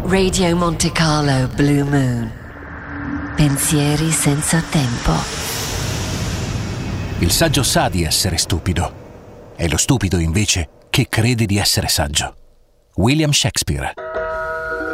Radio Monte Carlo Blue Moon. Pensieri senza tempo. Il saggio sa di essere stupido. È lo stupido, invece, che crede di essere saggio. William Shakespeare.